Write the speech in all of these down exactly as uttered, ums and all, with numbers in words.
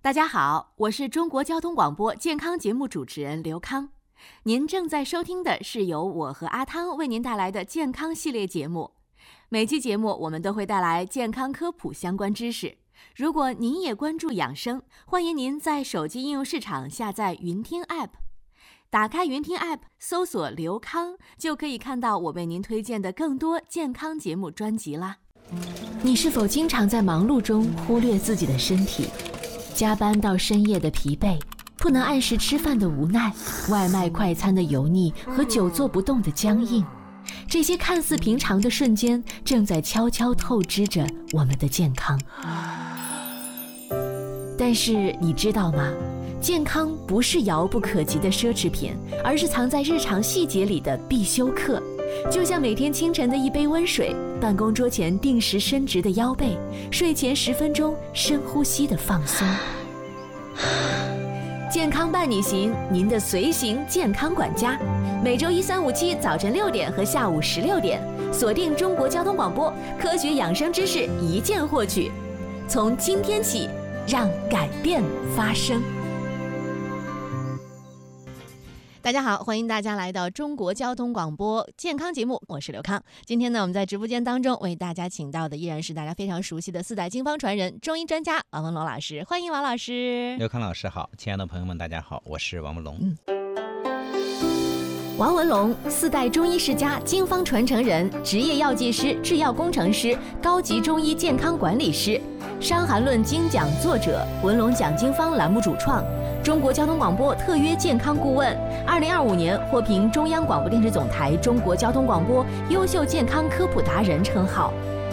大家好，我是中国交通广播健康节目主持人刘康。您正在收听的是由我和阿汤为您带来的健康系列节目。每期节目我们都会带来健康科普相关知识。如果您也关注养生，欢迎您在手机应用市场下载云听 App， 打开云听 App， 搜索刘康，就可以看到我为您推荐的更多健康节目专辑啦。你是否经常在忙碌中忽略自己的身体？加班到深夜的疲惫，不能按时吃饭的无奈，外卖快餐的油腻和久坐不动的僵硬，这些看似平常的瞬间，正在悄悄透支着我们的健康。但是你知道吗？健康不是遥不可及的奢侈品，而是藏在日常细节里的必修课。就像每天清晨的一杯温水，办公桌前定时伸直的腰背，睡前十分钟深呼吸的放松。健康伴你行，您的随行健康管家，每周一、三、五、七早晨六点和下午十六点，锁定中国交通广播，科学养生知识一键获取。从今天起，让改变发生。大家好，欢迎大家来到中国交通广播健康节目，我是刘康。今天呢，我们在直播间当中为大家请到的依然是大家非常熟悉的四代经方传人、中医专家王文龙老师，欢迎王老师。 刘康老师好，亲爱的朋友们，大家好，我是王文龙。嗯王文龙，四代中医世家、经方传承人，职业药剂师、制药工程师，高级中医健康管理师，《伤寒论》精讲作者，文龙讲经方栏目主创，中国交通广播特约健康顾问，二零二五年获评中央广播电视总台中国交通广播优秀健康科普达人称号。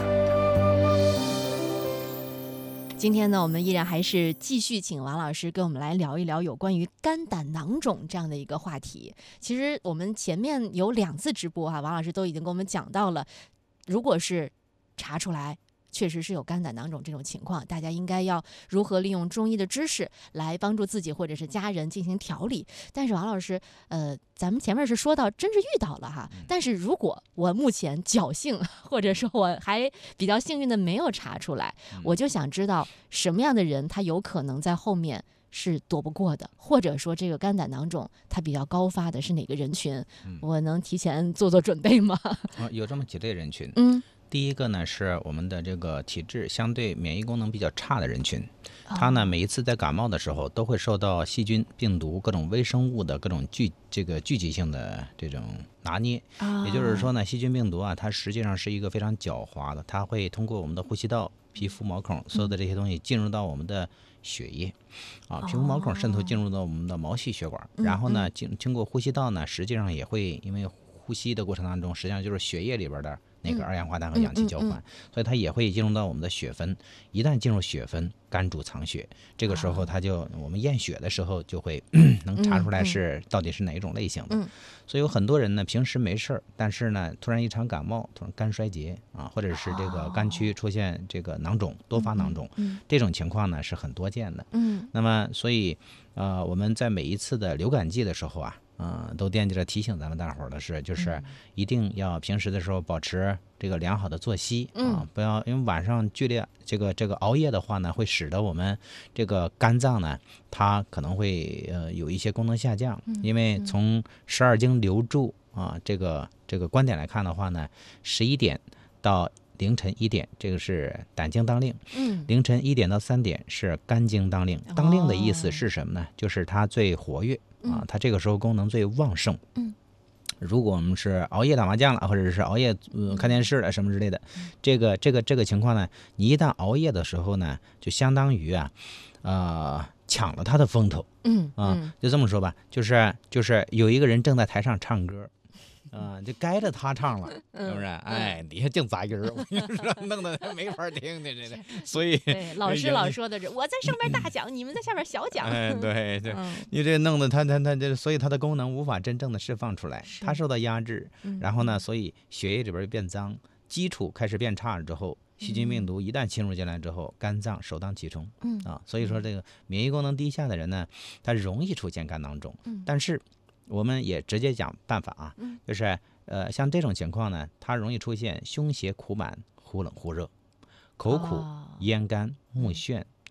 今天呢，我们依然还是继续请王老师跟我们来聊一聊有关于肝胆囊肿这样的一个话题。其实我们前面有两次直播啊，王老师都已经跟我们讲到了，如果是查出来确实是有肝胆囊肿这种情况，大家应该要如何利用中医的知识来帮助自己或者是家人进行调理。但是王老师，呃，咱们前面是说到真是遇到了哈，但是如果我目前侥幸，或者说我还比较幸运的没有查出来，我就想知道什么样的人他有可能在后面是躲不过的，或者说这个肝胆囊肿它比较高发的是哪个人群？我能提前做做准备吗？ 啊，有这么几类人群。 嗯。 第一个呢是我们的这个体质相对免疫功能比较差的人群，他呢每一次在感冒的时候都会受到细菌、病毒、各种微生物的各种聚这个聚集性的这种拿捏。也就是说呢，细菌病毒啊，它实际上是一个非常狡猾的，它会通过我们的呼吸道、皮肤毛孔所有的这些东西进入到我们的血液啊，皮肤毛孔渗透进入到我们的毛细血管，然后呢经经过呼吸道呢，实际上也会因为呼吸的过程当中，实际上就是血液里边的那个二氧化碳和氧气交换，嗯嗯嗯嗯、所以它也会进入到我们的血分。一旦进入血分，肝主藏血，这个时候它就、啊、我们验血的时候就会能查出来是、嗯、到底是哪一种类型的。嗯、所以有很多人呢，平时没事儿，但是呢，突然一场感冒，突然肝衰竭啊，或者是这个肝区出现这个囊肿、多发囊肿，嗯嗯、这种情况呢是很多见的。嗯，那么所以呃，我们在每一次的流感季的时候啊。嗯，都惦记着提醒咱们大伙儿的是，就是一定要平时的时候保持这个良好的作息、嗯、啊，不要因为晚上剧烈这个这个熬夜的话呢，会使得我们这个肝脏呢，它可能会呃有一些功能下降。因为从十二经流注啊这个这个观点来看的话呢，十一点到凌晨一点，这个是胆经当令。嗯，凌晨一点到三点是肝经当令。当令的意思是什么呢？就是它最活跃。啊，它这个时候功能最旺盛。嗯，如果我们是熬夜打麻将了，或者是熬夜、呃、看电视了什么之类的，这个这个这个情况呢，你一旦熬夜的时候呢，就相当于啊，呃，抢了他的风头。嗯啊，就这么说吧，就是就是有一个人正在台上唱歌。啊、嗯，就该着他唱了，是不是？嗯、哎，底下净杂音儿，我跟你说，弄得没法听的，这的。所以， 老师老说的是，我在上面大讲，你们在下面小讲。 哎，对对，嗯、你这弄得他他他这，所以他的功能无法真正的释放出来，他受到压制，然后呢，所以血液里边变脏，基础开始变差了之后，细菌病毒一旦侵入进来之后，肝脏首当其冲。嗯啊，所以说这个免疫功能低下的人呢，他容易出现肝囊肿，嗯、但是。我们也直接讲办法啊，就是呃，像这种情况呢，它容易出现胸胁苦满、忽冷忽热、口苦、咽干、目眩、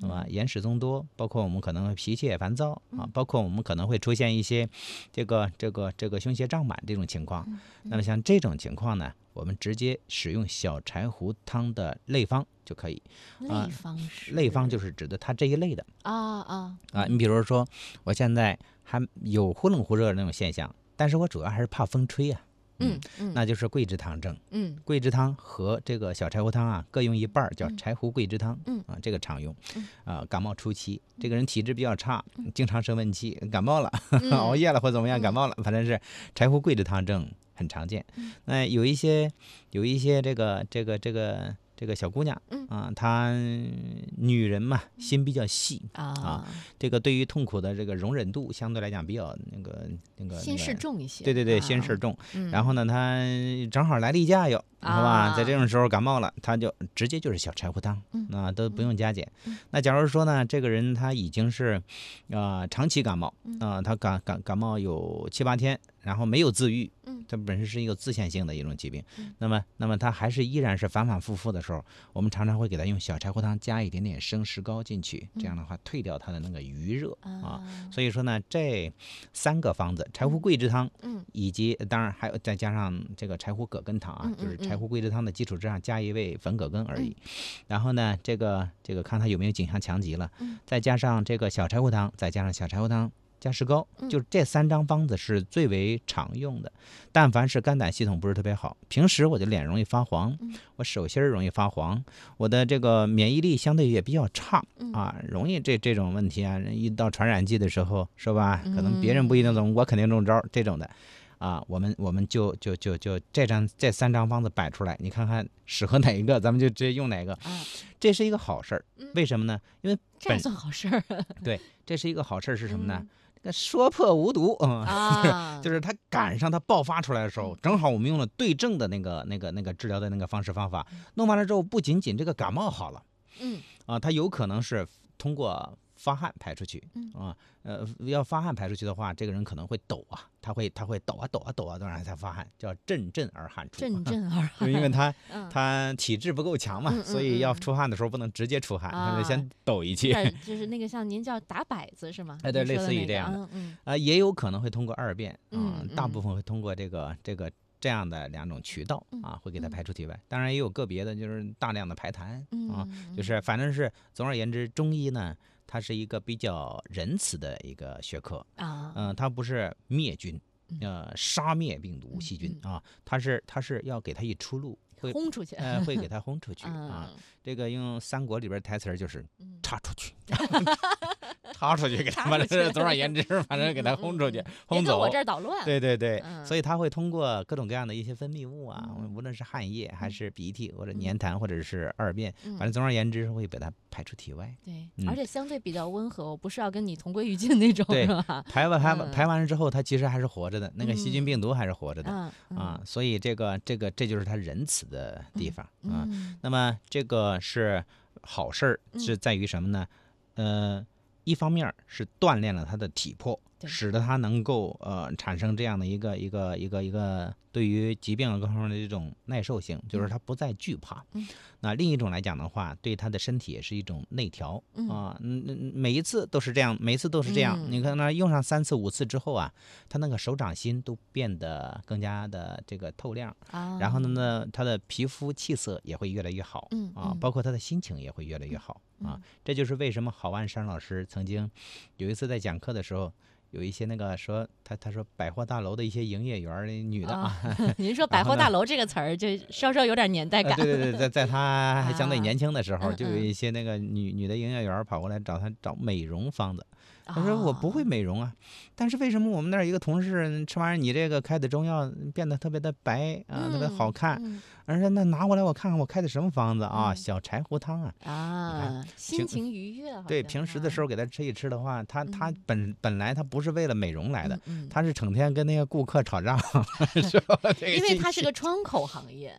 是吧？眼屎增多，包括我们可能脾气也烦躁啊，包括我们可能会出现一些这个这个这个胸胁胀满这种情况。那么像这种情况呢，我们直接使用小柴胡汤的类方就可以。 类方是、 呃、类方就是指的它这一类的啊啊啊。你比如说，我现在还有忽冷忽热的那种现象，但是我主要还是怕风吹啊。 嗯嗯， 那就是桂枝汤症。 嗯， 桂枝汤和这个小柴胡汤啊，各用一半，叫柴胡桂枝汤。 嗯啊，这个常用。 嗯啊，感冒初期，这个人体质比较差，经常生闷气，感冒了， 嗯、 熬夜了或怎么样，感冒了，反正是柴胡桂枝汤症很常见。那、呃、有一些有一些这个这个这个这个小姑娘啊，她女人嘛，心比较细啊，这个对于痛苦的这个容忍度相对来讲比较那个那个心事重一些。 对对对，心事重。 嗯、 然后呢，她正好来例假哟，好吧，在这种时候感冒了，她就直接就是小柴胡汤，那、啊、都不用加减。 嗯、 那假如说呢，这个人他已经是啊、呃、长期感冒啊、呃，他感感感冒有七八天，然后没有自愈，它本身是一个自限性的一种疾病， 嗯、 那么那么他还是依然是反反复复的时候，我们常常会给他用小柴胡汤加一点点生石膏进去，这样的话退掉他的那个余热、嗯、啊。所以说呢，这三个方子，柴胡桂枝汤， 嗯， 以及当然还有再加上这个柴胡葛根汤啊， 嗯嗯嗯就是柴胡桂枝汤的基础之上加一味粉葛根而已。 嗯、 然后呢，这个这个看他有没有颈项强疾了， 嗯、 再加上这个小柴胡汤，再加上小柴胡汤。加石膏，就这三张方子是最为常用的。但凡是肝胆系统不是特别好，平时我就脸容易发黄，我手心容易发黄，我的这个免疫力相对也比较差啊，容易这这种问题啊，一到传染季的时候，是吧？可能别人不一定中，我肯定中招这种的。啊，我们我们就就就就这张这三张方子摆出来，你看看适合哪一个，咱们就直接用哪个。 啊， 这是一个好事儿，为什么呢？因为这算好事儿。 对，这是一个好事儿是什么呢？嗯那说破无毒啊，就是它赶上它爆发出来的时候，正好我们用了对症的那个那个那个治疗的那个方式方法，弄完了之后，不仅仅这个感冒好了， 嗯啊，它有可能是通过发汗排出去啊，呃，要发汗排出去的话，这个人可能会抖啊，他会他会抖啊抖啊抖啊，当然才发汗，叫阵阵而汗出。 阵阵而汗， 因为他他体质不够强嘛， 嗯、 所以要出汗的时候不能直接出汗，他、嗯、得先抖一气。 就是那个像您叫打摆子是吗？ 哎，对，类似于这样的。啊、 嗯呃，也有可能会通过二便啊、 嗯， 大部分会通过这个这个这样的两种渠道啊，会给它排出体外。当然也有个别的，就是大量的排痰啊，就是反正是总而言之，中医呢。它是一个比较仁慈的一个学科啊，嗯、呃，它不是灭菌，呃，杀灭病毒细菌啊，它是它是要给它一出路，会轰出去， 呃，会给它轰出去啊。这个用三国里边台词就是插出去，插出去给他们，总而言之，反正给它轰出去，轰走。 我这儿捣乱。 对对对，所以它会通过各种各样的一些分泌物啊，无论是汗液还是鼻涕或者粘痰或者是二便，反正总而言之会把它排出体外。 对，而且相对比较温和，不是要跟你同归于尽那种， 对， 是吧？ 排完排排完了之后，它其实还是活着的，那个细菌病毒还是活着的啊，所以这个这个这就是它仁慈的地方啊。那么这个是好事儿，是在于什么呢？呃，一方面是锻炼了他的体魄，使得他能够呃产生这样的一个一个一个一个对于疾病各方面的这种耐受性，就是他不再惧怕。 嗯、 那另一种来讲的话，对他的身体也是一种内调啊。嗯，每一次都是这样，每一次都是这样。 嗯、 你看，那用上三次五次之后啊，他那个手掌心都变得更加的这个透亮啊。 然后呢，他的皮肤气色也会越来越好。 嗯啊，包括他的心情也会越来越好。啊，这就是为什么郝万山老师曾经有一次在讲课的时候，有一些那个说他他说百货大楼的一些营业员女的啊， 哦、您说百货大楼这个词儿就稍稍有点年代感。 呃、对对对，在在他还相对年轻的时候，啊、就有一些那个女女的营业员跑过来找他找美容方子。他说我不会美容啊，但是为什么我们那儿一个同事吃完你这个开的中药变得特别的白啊， 嗯、 特别好看， 嗯、 而且那拿过来我看看我开的什么方子啊，嗯、小柴胡汤啊， 啊，心情愉悦。 对，平时的时候给他吃一吃的话，他他本、嗯、本来他不是为了美容来的， 嗯嗯、 他是成天跟那个顾客吵架，是吧？ 因为他是个窗口行业。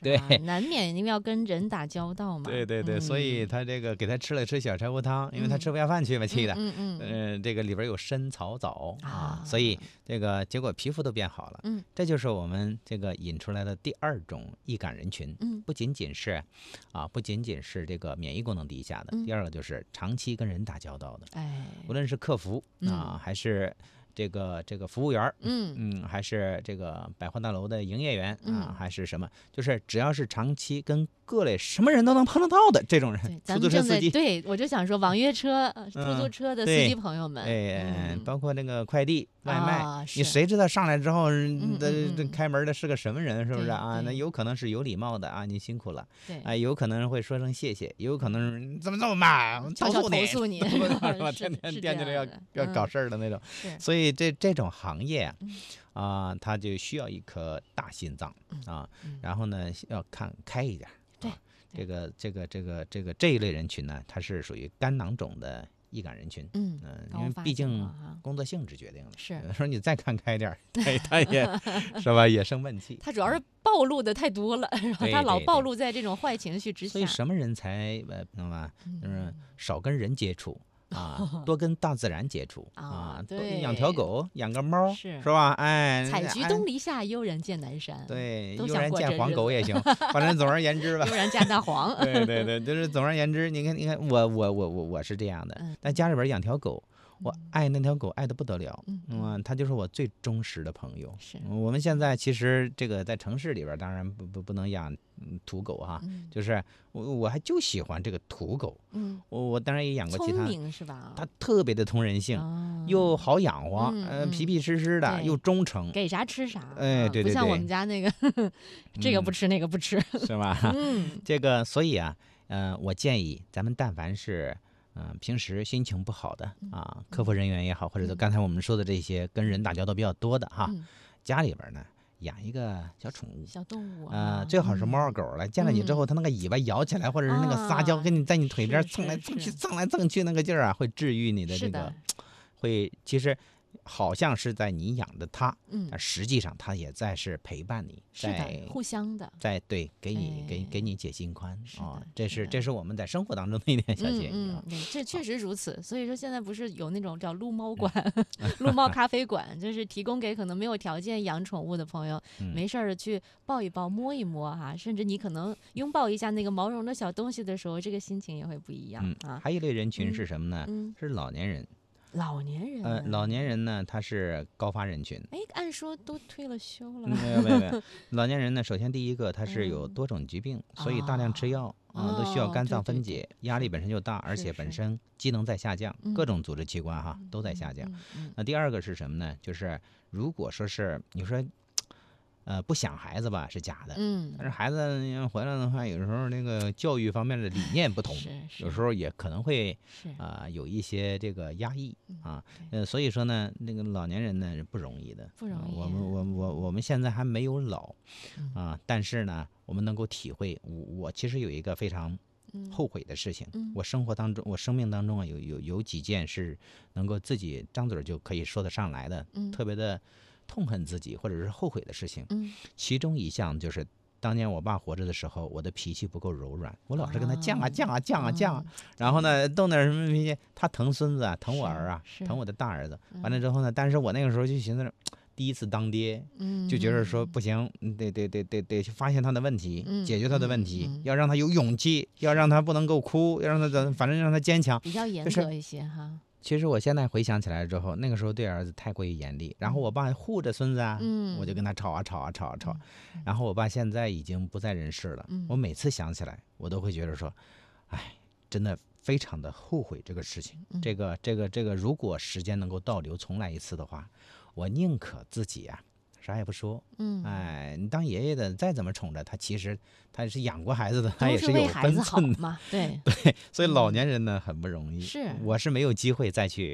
对， 难免因为要跟人打交道嘛。 对对对， 嗯、 所以他这个给他吃了吃小柴胡汤，因为他吃不下饭去嘛，气的。 嗯嗯嗯、呃，这个里边有参草枣啊， 所以这个结果皮肤都变好了。 嗯， 这就是我们这个引出来的第二种易感人群。 嗯， 不仅仅是啊，不仅仅是这个免疫功能低下的， 嗯、 第二个就是长期跟人打交道的。 哎， 无论是客服啊， 嗯、 还是这个这个服务员， 嗯嗯，还是这个百货大楼的营业员啊， 嗯、 还是什么，就是只要是长期跟各类什么人都能碰得到的这种人，出租车司机， 对，我就想说网约车、出租车的司机朋友们， 哎， 嗯、 包括那个快递外卖， 啊、 你谁知道上来之后， 嗯、 这这开门的是个什么人，是不是啊？那有可能是有礼貌的啊，你辛苦了， 对， 啊，有可能会说声谢谢，有可能怎么这么慢， 投诉你，投诉你， 天天惦记着要要搞事儿的那种，所以这这种行业啊，啊，它就需要一颗大心脏啊，然后呢，要看开一点。 对， 这个这个这个这个这一类人群呢，它是属于肝囊肿的易感人群。 嗯， 因为毕竟工作性质决定了。 是， 说你再看开点，他他也是吧，也生闷气。 他主要是暴露的太多了，然后他老暴露在这种坏情绪之下。 所以什么人才呃，知道吧？就是少跟人接触。啊，多跟大自然接触啊， 对， 养条狗，养个猫， 是是吧？哎， 采菊东篱下，悠然见南山。 对， 悠然见黄狗也行，反正总而言之吧。 悠然见大黄。 对对对，就是总而言之，你看，你看，我我我我我是这样的，但家里边养条狗。我爱那条狗爱得不得了，嗯，它就是我最忠实的朋友。 是， 我们现在其实这个在城市里边，当然不不不能养土狗哈， 嗯、 就是我我还就喜欢这个土狗， 嗯， 我我当然也养过其他， 聪明是吧？ 它特别的通人性， 哦、 又好养活， 嗯、 呃，皮皮实实的，又忠诚， 给啥吃啥， 哎，对对对， 不像我们家那个呵呵这个不吃、嗯、那个不吃， 是吧？ 嗯， 这个所以啊，呃，我建议咱们但凡是。嗯、呃，平时心情不好的啊，客服人员也好，或者是刚才我们说的这些跟人打交道比较多的哈， 嗯、 家里边呢养一个小宠物， 小动物啊、呃，最好是猫狗了。见了你之后，它那个尾巴摇起来，或者是那个撒娇，跟你在你腿边蹭来蹭去、蹭来蹭去，那个劲儿啊，会治愈你的这个，会其实。好像是在你养的它， 嗯， 但实际上它也在是陪伴你， 是的，互相的， 在对给你、哎、给给你解心宽啊、哦，这是是这是我们在生活当中的一点小建议啊、 嗯嗯，这确实如此。所以说现在不是有那种叫撸猫馆、撸猫咖啡馆，就是提供给可能没有条件养宠物的朋友， 嗯、 没事儿去抱一抱、摸一摸哈、啊，甚至你可能拥抱一下那个毛绒的小东西的时候，这个心情也会不一样啊。 嗯、还有一类人群是什么呢？ 嗯， 是老年人。 老年人， 呃，老年人呢，他是高发人群。 哎，按说都退了休了。 没有没有没有，老年人呢，首先第一个他是有多种疾病， 嗯、 所以大量吃药啊、 哦， 都需要肝脏分解， 对对对压力本身就大，而且本身机能在下降， 是是各种组织器官哈、 嗯、 都在下降。 嗯嗯、 那第二个是什么呢？就是如果说是你说。呃，不想孩子吧是假的， 嗯， 但是孩子回来的话，有时候那个教育方面的理念不同，有时候也可能会啊、呃、有一些这个压抑啊，呃，所以说呢，那个老年人呢不容易的， 不容易。 我们我我我们现在还没有老啊，但是呢，我们能够体会，我我其实有一个非常后悔的事情， 嗯、 我生活当中，我生命当中啊有有有几件是能够自己张嘴就可以说得上来的， 嗯、 特别的。痛恨自己或者是后悔的事情， 嗯， 其中一项就是当年我爸活着的时候，我的脾气不够柔软，我老是跟他犟啊犟啊犟啊犟啊，然后呢动点什么脾气，他疼孙子啊，疼我儿啊，疼我的大儿子，完了之后呢，但是我那个时候就寻思着，第一次当爹， 嗯， 就觉得说不行，得得得得得去发现他的问题， 嗯、 解决他的问题， 嗯、 要让他有勇气，要让他不能够哭，要让他怎，反正让他坚强， 比较严格一些哈。 其实我现在回想起来之后，那个时候对儿子太过于严厉，然后我爸护着孙子啊， 嗯、 我就跟他吵啊吵啊吵啊吵， 嗯、 然后我爸现在已经不在人世了， 嗯、 我每次想起来，我都会觉得说，哎，真的非常的后悔这个事情。 嗯、 这个这个这个，如果时间能够倒流重来一次的话，我宁可自己啊。啥也不说， 嗯， 哎，你当爷爷的再怎么宠着他，其实他是养过孩子的，他也是有分寸嘛，对对，所以老年人呢很不容易。 是， 我是没有机会再去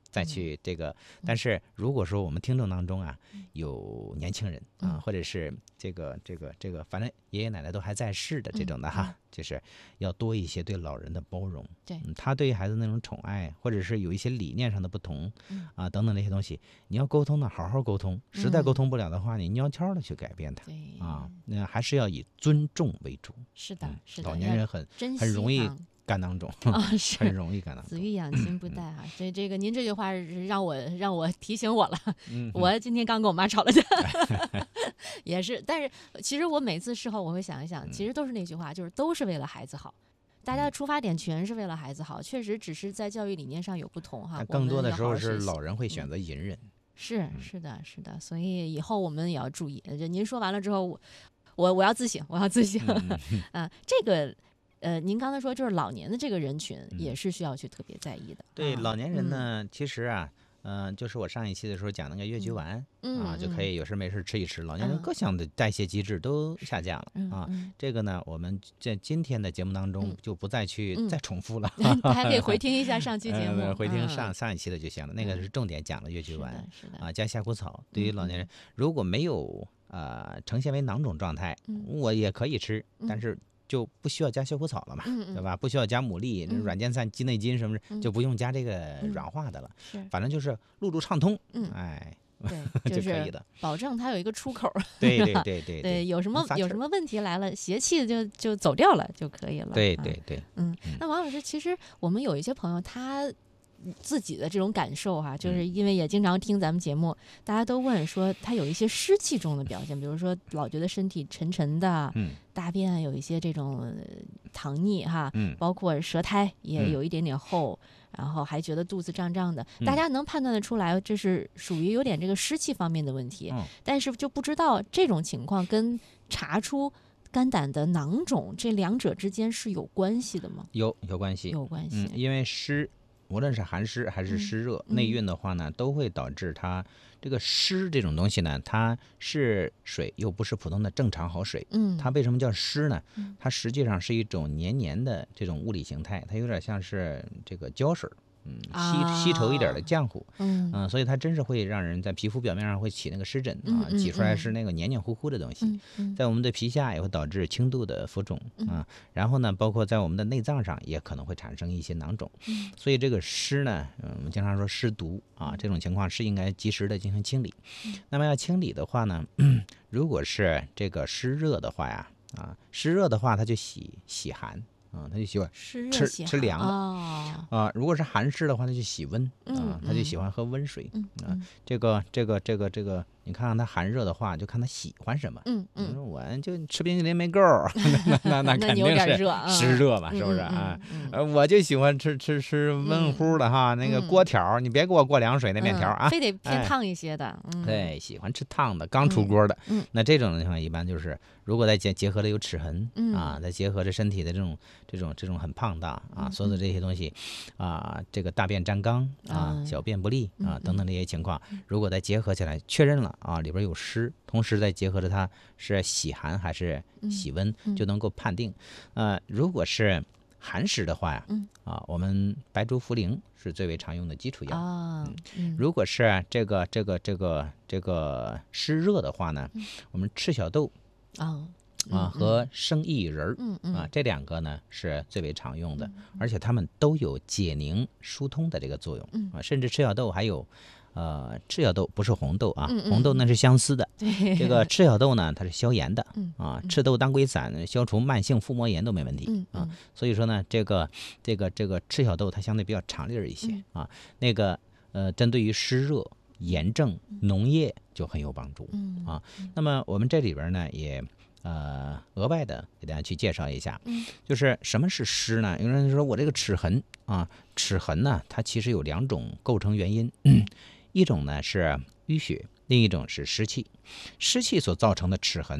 再去这个。但是如果说我们听众当中啊有年轻人啊，或者是这个这个这个，反正爷爷奶奶都还在世的这种的哈，就是要多一些对老人的包容。 对， 他对于孩子那种宠爱，或者是有一些理念上的不同啊等等这些东西，你要沟通呢，好好沟通。实在沟通不了的话，你悄悄的去改变他啊，那还是要以尊重为主。 是的，是的， 老年人很很容易干当种啊，是很容易干当种。 子欲养亲不待哈，所以这个您这句话让我让我提醒我了。我今天刚跟我妈吵了架，也是。但是其实我每次事后我会想一想，其实都是那句话，就是都是为了孩子好。大家的出发点全是为了孩子好，确实只是在教育理念上有不同哈。 更多的时候是老人会选择隐忍。 是是的是的，所以以后我们也要注意。您说完了之后，我我我要自省，我要自省。啊，这个。呃，您刚才说就是老年的这个人群也是需要去特别在意的。 对，老年人呢，其实啊，嗯，就是我上一期的时候讲那个越橘丸啊，就可以有事没事吃一吃。老年人各项的代谢机制都下降了啊。这个呢，我们在今天的节目当中就不再去再重复了， 还可以回听一下上期节目， 回听上上一期的就行了。那个是重点讲了越橘丸啊，加夏枯草。对于老年人，如果没有呃呈现为囊肿状态，我也可以吃，但是。就不需要加夏枯草了嘛， 嗯嗯对吧？不需要加牡蛎、 嗯、 软件散、鸡内金什么的， 嗯、 就不用加这个软化的了。 嗯、 反正就是路路畅通， 嗯， 哎， 对， 就可以的， 保证它有一个出口。 对对对对对，有什么有什么问题来了，邪气就就走掉了就可以了。 对对对， 嗯，那王老师，其实我们有一些朋友他。自己的这种感受哈、啊，就是因为也经常听咱们节目，大家都问说他有一些湿气中的表现，比如说老觉得身体沉沉的， 嗯， 大便有一些这种糖腻哈， 嗯， 包括舌苔也有一点点厚，嗯、然后还觉得肚子胀胀的，大家能判断得出来，这是属于有点这个湿气方面的问题， 嗯、 但是就不知道这种情况跟查出肝胆的囊肿这两者之间是有关系的吗？ 有有关系， 有关系， 嗯，因为湿。无论是寒湿还是湿热、嗯、内蕴的话呢，都会导致它这个湿这种东西呢，它是水又不是普通的正常好水。 嗯， 它为什么叫湿呢？它实际上是一种黏黏的这种物理形态，它有点像是这个胶水。嗯，稀稀稠一点的浆糊， 嗯、 呃、所以它真是会让人在皮肤表面上会起那个湿疹啊， 嗯、 挤出来是那个黏黏糊糊的东西， 嗯嗯、 在我们的皮下也会导致轻度的浮肿啊，然后呢，包括在我们的内脏上也可能会产生一些囊肿， 嗯、 所以这个湿呢，嗯，我们经常说湿毒啊，这种情况是应该及时的进行清理。 嗯、 那么要清理的话呢，如果是这个湿热的话呀，啊，湿热的话它就喜喜寒。啊、嗯，他就喜欢吃吃凉的啊、 哦呃。如果是寒湿的话，他就喜温啊、 嗯， 他就喜欢喝温水、 嗯、 啊。这个这个这个这个，你看看他寒热的话，就看他喜欢什么。 嗯嗯， 我就吃冰淇淋没够，那那那肯定是湿热嘛，是不是啊？呃，我就喜欢吃吃吃温乎的哈，那个锅条，你别给我过凉水那面条啊， 非得偏烫一些的。 对，喜欢吃烫的，刚出锅的。 嗯， 那这种情况一般就是，如果再结结合着有齿痕啊，再结合着身体的这种。这种这种很胖大啊，所有的这些东西，啊，这个大便沾缸啊，小便不利啊，等等这些情况，如果再结合起来确认了啊，里边有湿，同时再结合着它是喜寒还是喜温，就能够判定。呃，如果是寒湿的话呀，啊，我们白术茯苓是最为常用的基础药啊。 如果是这个这个这个这个湿热的话呢，我们赤小豆啊。 啊，和生薏仁儿、 嗯嗯、 啊，这两个呢是最为常用的，嗯、而且它们都有解凝疏通的这个作用、 嗯、 啊。甚至赤小豆还有，呃，赤小豆不是红豆啊， 嗯嗯、 红豆那是相思的。 对， 这个赤小豆呢，它是消炎的、 嗯、 啊，赤豆当归散消除慢性腹膜炎都没问题、 嗯、 啊。所以说呢，这个这个这个赤小豆它相对比较常粒儿一些、 嗯、 啊。那个呃，针对于湿热、炎症、脓液就很有帮助、 嗯、 啊。那么我们这里边呢也。呃，额外的给大家去介绍一下， 嗯， 就是什么是湿呢？有人说我这个齿痕啊，齿痕呢，它其实有两种构成原因，嗯、一种呢是淤血，另一种是湿气。湿气所造成的齿痕，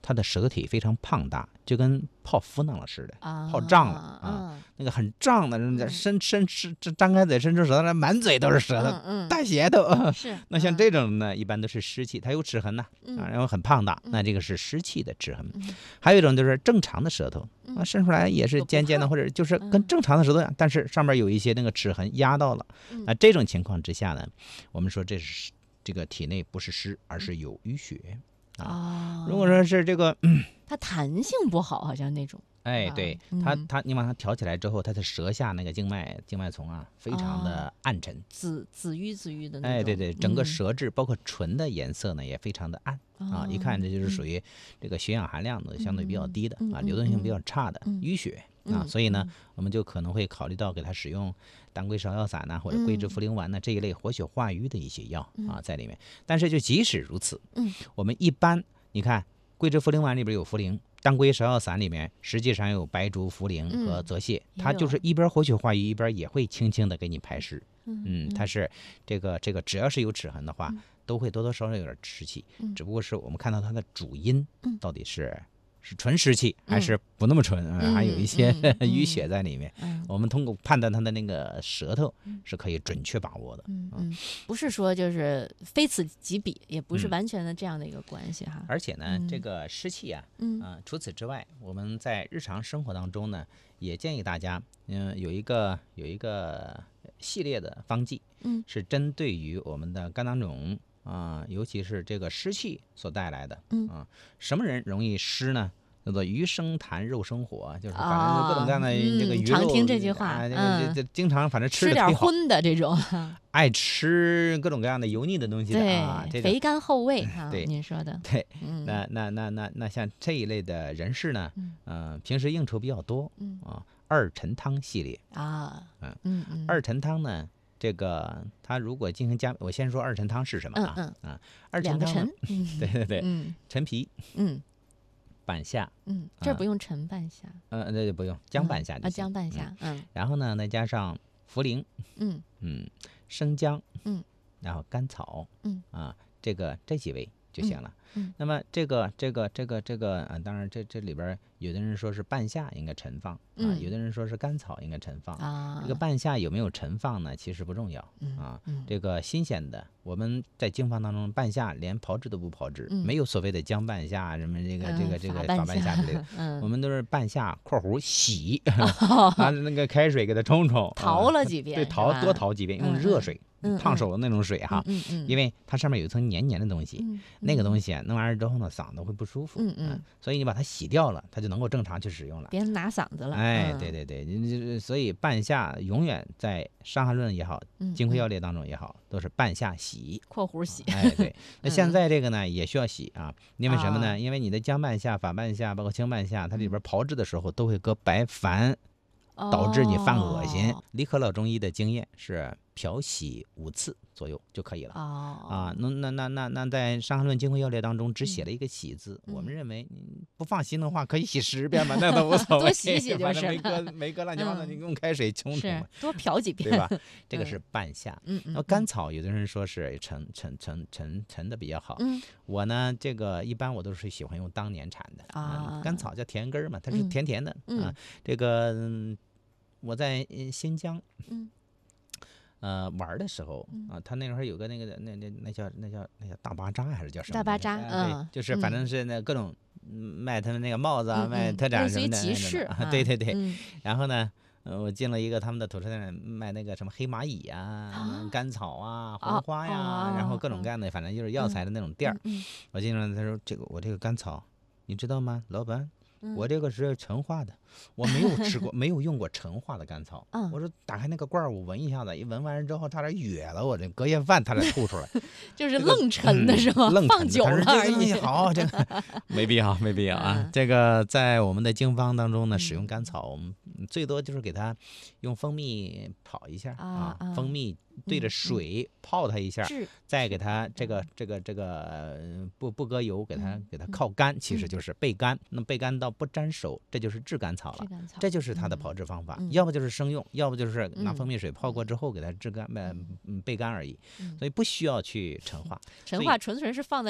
它的舌体非常胖大，就跟泡芙囊了似的， 啊泡胀了啊， 嗯那个很胀的，伸伸伸张开嘴伸出舌头来，满嘴都是舌头， 嗯嗯大舌头。 是， 那像这种呢，一般都是湿气，它有齿痕呐， 嗯啊，然后很胖大，那这个是湿气的齿痕。还有一种就是正常的舌头啊，伸出来也是尖尖的，或者就是跟正常的舌头一样，但是上面有一些那个齿痕压到了。那这种情况之下呢，我们说这是这个体内不是湿，而是有淤血啊。如果说是这个，嗯它弹性不好，好像那种。 哎，对它，它你把它挑起来之后，它的舌下那个静脉静脉丛啊，非常的暗沉， 紫紫淤紫淤的那种。 哎，对对，整个舌质包括唇的颜色呢也非常的暗啊，一看这就是属于这个血氧含量的相对比较低的啊，流动性比较差的淤血啊，所以呢，我们就可能会考虑到给它使用当归芍药散呐，或者桂枝茯苓丸呐这一类活血化瘀的一些药啊在里面。但是就即使如此，我们一般你看桂枝茯苓丸里边有茯苓。当归芍药散里面实际上有白术、茯苓和泽泻，嗯、它就是一边活血化瘀，一边也会轻轻的给你排湿。嗯, 嗯，它是这个这个只要是有齿痕的话，嗯、都会多多少少有点湿气，嗯、只不过是我们看到它的主因到底是。嗯是纯湿气还是不那么纯、嗯呃、还有一些、嗯、淤血在里面、嗯、我们通过判断它的那个舌头是可以准确把握的。 嗯嗯，不是说就是非此即彼，也不是完全的这样的一个关系哈、 嗯、而且呢、嗯、这个湿气啊、嗯呃、除此之外我们在日常生活当中呢也建议大家嗯、呃、有一个有一个系列的方剂，嗯，是针对于我们的肝囊肿啊、呃，尤其是这个湿气所带来的，嗯啊，什么人容易湿呢？叫做鱼生痰，肉生火，就是反正各种各样的这个鱼肉， 常听这句话， 啊、这个这经常反正吃的点荤的这种， 爱吃各种各样的油腻的东西的啊， 对，肥甘厚味哈， 对， 您说的， 对，那那那那那像这一类的人士呢，嗯，平时应酬比较多，嗯啊，二陈汤系列啊， 嗯嗯，二陈汤呢。这个他如果进行加，我先说二陈汤是什么啊？ 嗯嗯啊，二陈汤， 陈对对对， 嗯， 陈皮， 嗯， 半夏， 嗯，这不用陈半夏， 嗯，那就不用姜半夏啊，姜半夏，嗯， 然后呢，再加上茯苓， 嗯嗯，生姜， 嗯， 然后甘草， 嗯啊，这个这几味就行了。嗯，那么这个这个这个这个啊，当然这这里边有的人说是半夏应该陈放啊，有的人说是甘草应该陈放啊。这个半夏有没有陈放呢？其实不重要啊。这个新鲜的，我们在经方当中，半夏连炮制都不炮制，没有所谓的姜半夏什么这个这个这个法半夏之类的，我们都是半夏（括弧洗），拿着那个开水给它冲冲， 淘了几遍， 对，淘多淘几遍，用热水。烫手的那种水哈， 嗯嗯， 因为它上面有一层黏黏的东西， 嗯、 那个东西啊，弄完事之后呢，嗓子会不舒服， 嗯嗯， 所以你把它洗掉了，它就能够正常去使用了， 别拿嗓子了。 哎，对对对，所以半夏永远在《伤寒论》也好，《金匮要略》当中也好，都是半夏洗 （括弧洗）。 哎，对，那现在这个呢也需要洗啊，因为什么呢？因为你的姜半夏、法半夏，包括青半夏，它里边炮制的时候都会搁白矾。导致你犯恶心。 哦、 李可老中医的经验是漂洗五次左右就可以了。 哦、 啊，那那那那那在《伤寒论·金匮要略》当中只写了一个洗字，嗯、我们认为不放心的话可以洗十遍吧，那都无所谓， 多洗洗就是。 没搁没搁乱七八糟，你用开水冲冲， 是多漂几遍， 对吧？这个是半夏。 嗯嗯。 那甘草有的人说是陈陈陈陈陈的比较好。 嗯。 我呢，这个一般我都是喜欢用当年产的啊。甘草叫甜根嘛，它是甜甜的啊。这个。我在新疆， 嗯， 呃玩的时候啊，他那会儿有个那个那那那叫那叫那叫大巴扎还是叫什么？ 大巴扎， 嗯，就是反正是那各种卖他们那个帽子啊，卖特产什么的， 集市， 对对对。然后呢，我进了一个他们的土特产卖那个什么黑蚂蚁啊、甘草啊、黄花呀，然后各种各样的，反正就是药材的那种店儿。我进了，他说这个我这个甘草，你知道吗，老板？我这个是陈化的，我没有吃过，没有用过陈化的甘草。 嗯， 我说打开那个罐儿，我闻一下子，一闻完之后差点哕了，我这隔夜饭差点吐出来。 就是愣陈的是吗？ 愣放久了而已。 好，这个没必要，没必要啊。这个在我们的经方当中呢，使用甘草，我们最多就是给它用蜂蜜炒一下啊，蜂蜜对着水泡它一下，再给它这个这个这个不不搁油，给它给它靠干，其实就是焙干。那焙干到不沾手，这就是炙甘草了。这就是它的炮制方法，要不就是生用，要不就是拿蜂蜜水泡过之后给它炙干，嗯焙干而已。所以不需要去陈化。 陈化纯纯是放在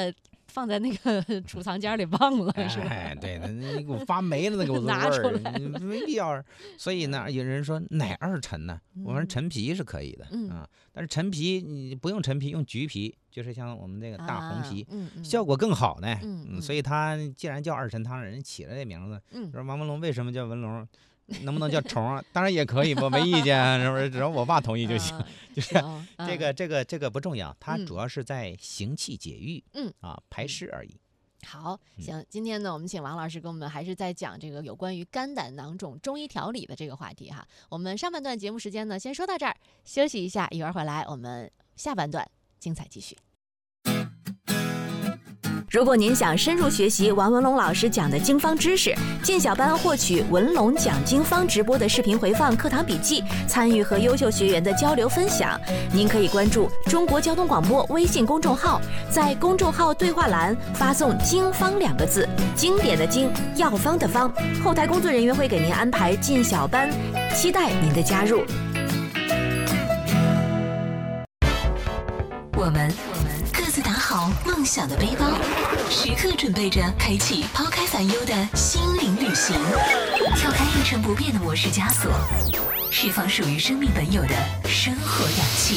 放在那个储藏间里忘了，是吧？ 哎，对，那那给我发霉了，那给我拿出来没必要。所以呢，有人说哪二陈呢？我说陈皮是可以的， 嗯啊，但是陈皮你不用陈皮，用橘皮，就是像我们这个大红皮， 啊嗯嗯、 效果更好呢。 嗯嗯、 所以他既然叫二陈汤，人起了这名字， 嗯、 说王文龙为什么叫文龙？能不能叫虫啊？当然也可以，我没意见，是不是？只要我爸同意就行。 啊、 就是这个、这个、这个不重要，它主要是在行气解郁， 嗯啊，排湿而已。 好，行，今天呢，我们请王老师跟我们还是在讲这个有关于肝胆囊肿中医调理的这个话题哈。我们上半段节目时间呢，先说到这儿，休息一下，一会儿回来我们下半段精彩继续。如果您想深入学习王文龙老师讲的经方知识，进小班获取文龙讲经方直播的视频回放、课堂笔记，参与和优秀学员的交流分享，您可以关注中国交通广播微信公众号，在公众号对话栏发送经方两个字，经典的经，药方的方，后台工作人员会给您安排进小班，期待您的加入。 我们各自打好梦想的背包，时刻准备着开启抛开烦忧的心灵旅行，跳开一成不变的模式枷锁，释放属于生命本有的生活氧气。